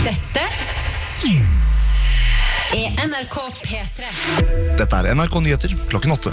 Dette NRK P3. Dette NRK Nyheter klokken 8.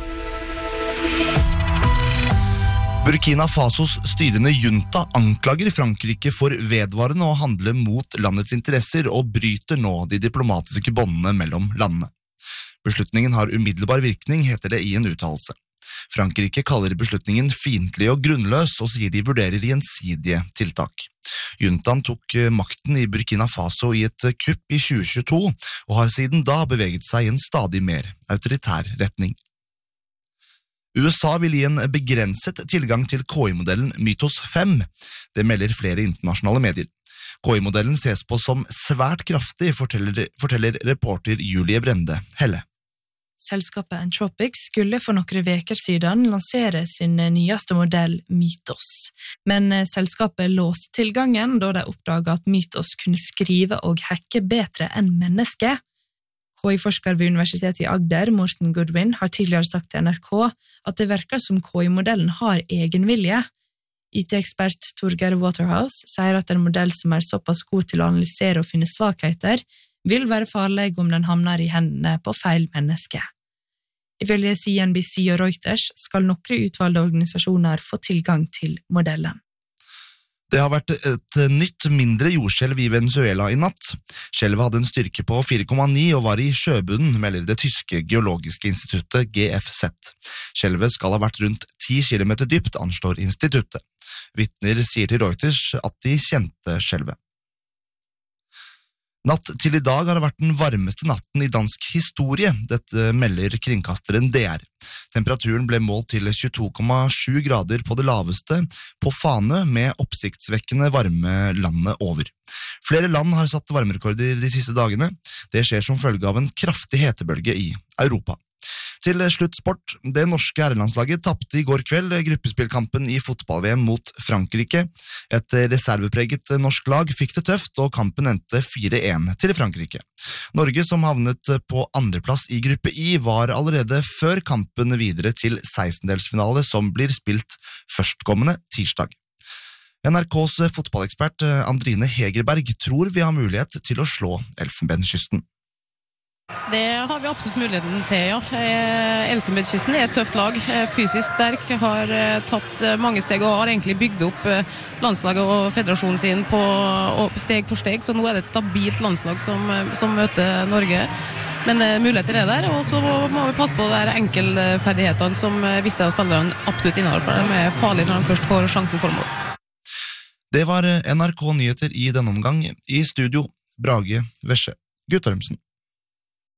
Burkina Fasos styrende junta anklager Frankrike for vedvarende å handle mot landets interesser og bryter nå de diplomatiske båndene mellom landene. Beslutningen har umiddelbar virkning, heter det i en uttalelse. Frankrike kaller beslutningen fiendtlig og grunnløs og sier de vurderer gjensidige tiltak. Juntaen tok makten i Burkina Faso i et kupp i 2022 og har siden da beveget seg i en stadig mer autoritær retning. USA vil gi en begrenset tilgang til KI-modellen Mythos 5, det melder flere internasjonale medier. KI-modellen ses på som svært kraftig, forteller reporter Julie Brende Helle. Selskapet Anthropic skulle for noen veker siden lansere sin nyeste modell Mythos. Men selskapet låste tilgangen da de oppdaget at Mythos kunne skrive og hacke bedre enn mennesker. KI-forsker ved Universitetet i Agder, Morten Goodwin, har tidligere sagt til NRK at det virker som KI-modellen har egenvilje. IT-ekspert Torgeir Waterhouse sier at en modell som er såpass god til å analysere og finne svakheter, vil være farlig om den havner i hendene på feil menneske. Ifølge CNBC og Reuters skal noen utvalgte organisasjoner få tilgang til modellen. Det har vært et nytt mindre jordskjelv i Venezuela i natt. Skjelvet hadde en styrke på 4,9 og var i sjøbunnen, melder det tyske geologiske instituttet GFZ. Skjelvet skal ha vært rundt 10 kilometer dypt, anslår instituttet. Vitner sier til Reuters at de kjente skjelvet. Natt til i dag har det vært den varmeste natten i dansk historie, dette melder kringkasteren DR. Temperaturen ble målt til 22,7 grader på det laveste på Fane, med oppsiktsvekkende varme landet over. Flere land har satt varmerekorder de siste dagene. Det skjer som følge av en kraftig hetebølge i Europa. Til slutt sport. Det norske herrelandslaget tappte i går kveld gruppespillkampen i fotball-VM mot Frankrike. Et reservepreget norsk lag fikk det tøft, og kampen endte 4-1 til Frankrike. Norge, som havnet på andreplass i gruppe I, var allerede før kampen videre til 16-delsfinale, som blir spilt førstkommende tirsdag. NRKs fotballekspert Andrine Hegerberg tror vi har mulighet til å slå Elfenbenskysten. Det har vi absolutt muligheten til, ja. Elfenbenskysten er et tøft lag, fysisk sterk, har tatt mange steg og har egentlig bygd opp landslaget og federasjonen sin på steg for steg, så nå er det et stabilt landslag som møter Norge. Men muligheter er der, og så må vi passe på de enkelferdighetene som visse av spillerne absolutt innehar, for de er farlige når de først får sjansen for mål. Det var NRK Nyheter i denne omgang. I studio, Brage Vesje Guttormsen.